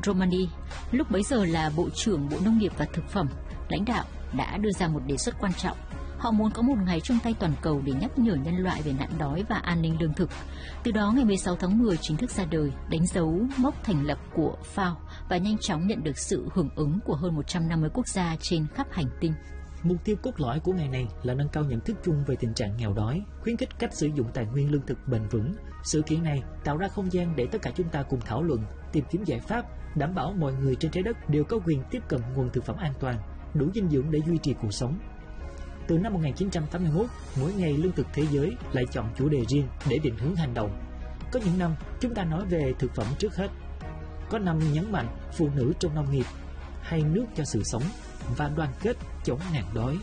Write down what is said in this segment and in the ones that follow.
Romani, lúc bấy giờ là Bộ trưởng Bộ Nông nghiệp và Thực phẩm, lãnh đạo đã đưa ra một đề xuất quan trọng. Họ muốn có một ngày chung tay toàn cầu để nhắc nhở nhân loại về nạn đói và an ninh lương thực. Từ đó, ngày 16 tháng 10 chính thức ra đời, đánh dấu mốc thành lập của FAO và nhanh chóng nhận được sự hưởng ứng của hơn 150 quốc gia trên khắp hành tinh. Mục tiêu cốt lõi của ngày này là nâng cao nhận thức chung về tình trạng nghèo đói, khuyến khích cách sử dụng tài nguyên lương thực bền vững. Sự kiện này tạo ra không gian để tất cả chúng ta cùng thảo luận, tìm kiếm giải pháp, đảm bảo mọi người trên trái đất đều có quyền tiếp cận nguồn thực phẩm an toàn, đủ dinh dưỡng để duy trì cuộc sống. Từ năm 1981, mỗi ngày lương thực thế giới lại chọn chủ đề riêng để định hướng hành động. Có những năm chúng ta nói về thực phẩm trước hết, có năm nhấn mạnh phụ nữ trong nông nghiệp, hay nước cho sự sống và đoàn kết chống nạn đói.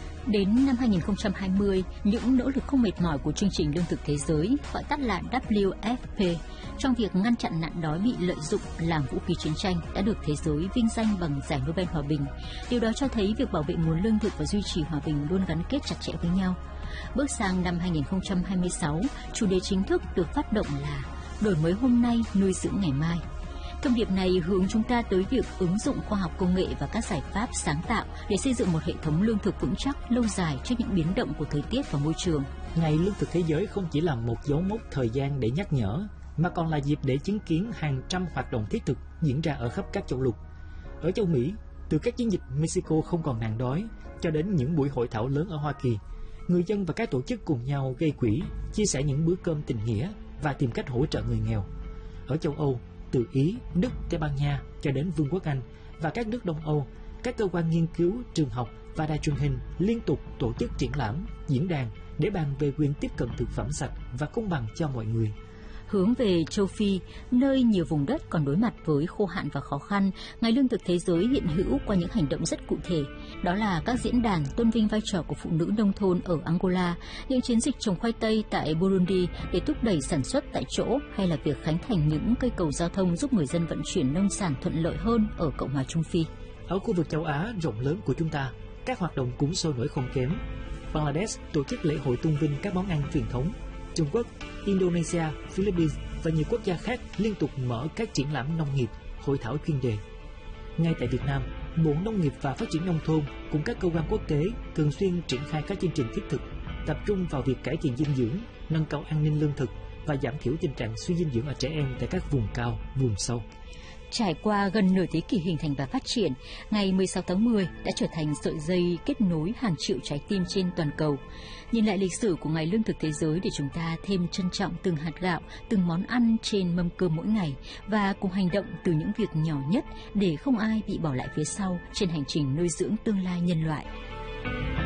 Đến năm 2020, những nỗ lực không mệt mỏi của chương trình lương thực thế giới, gọi tắt là WFP, trong việc ngăn chặn nạn đói bị lợi dụng làm vũ khí chiến tranh đã được thế giới vinh danh bằng giải Nobel Hòa bình. Điều đó cho thấy việc bảo vệ nguồn lương thực và duy trì hòa bình luôn gắn kết chặt chẽ với nhau. Bước sang năm 2026, chủ đề chính thức được phát động là đổi mới hôm nay, nuôi dưỡng ngày mai. Thông điệp này hướng chúng ta tới việc ứng dụng khoa học công nghệ và các giải pháp sáng tạo để xây dựng một hệ thống lương thực vững chắc lâu dài trước những biến động của thời tiết và môi trường. Ngày lương thực thế giới không chỉ là một dấu mốc thời gian để nhắc nhở, mà còn là dịp để chứng kiến hàng trăm hoạt động thiết thực diễn ra ở khắp các châu lục. Ở châu Mỹ, từ các chiến dịch Mexico không còn nạn đói cho đến những buổi hội thảo lớn ở Hoa Kỳ, người dân và các tổ chức cùng nhau gây quỹ, chia sẻ những bữa cơm tình nghĩa và tìm cách hỗ trợ người nghèo. Ở châu Âu, từ Ý, Đức, Tây Ban Nha cho đến Vương quốc Anh và các nước Đông Âu, các cơ quan nghiên cứu, trường học và đài truyền hình liên tục tổ chức triển lãm, diễn đàn để bàn về quyền tiếp cận thực phẩm sạch và công bằng cho mọi người. Hướng về châu Phi, nơi nhiều vùng đất còn đối mặt với khô hạn và khó khăn, Ngày Lương thực Thế giới hiện hữu qua những hành động rất cụ thể. Đó là các diễn đàn tôn vinh vai trò của phụ nữ nông thôn ở Angola, những chiến dịch trồng khoai tây tại Burundi để thúc đẩy sản xuất tại chỗ, hay là việc khánh thành những cây cầu giao thông giúp người dân vận chuyển nông sản thuận lợi hơn ở Cộng hòa Trung Phi. Ở khu vực châu Á rộng lớn của chúng ta, các hoạt động cũng sôi nổi không kém. Bangladesh tổ chức lễ hội tôn vinh các món ăn truyền thống. Trung Quốc, Indonesia, Philippines và nhiều quốc gia khác liên tục mở các triển lãm nông nghiệp, hội thảo chuyên đề. Ngay tại Việt Nam, Bộ Nông nghiệp và Phát triển Nông thôn cùng các cơ quan quốc tế thường xuyên triển khai các chương trình thiết thực, tập trung vào việc cải thiện dinh dưỡng, nâng cao an ninh lương thực và giảm thiểu tình trạng suy dinh dưỡng ở trẻ em tại các vùng cao, vùng sâu. Trải qua gần nửa thế kỷ hình thành và phát triển, ngày 16 tháng 10 đã trở thành sợi dây kết nối hàng triệu trái tim trên toàn cầu. Nhìn lại lịch sử của Ngày Lương thực Thế giới để chúng ta thêm trân trọng từng hạt gạo, từng món ăn trên mâm cơm mỗi ngày và cùng hành động từ những việc nhỏ nhất để không ai bị bỏ lại phía sau trên hành trình nuôi dưỡng tương lai nhân loại.